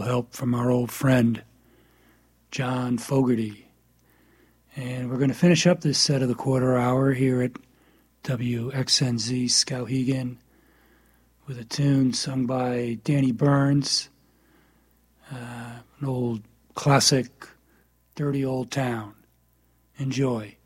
help from our old friend, John Fogerty. And we're going to finish up this set of the quarter hour here at WXNZ Skowhegan with a tune sung by Danny Burns, an old classic, Dirty Old Town. Enjoy.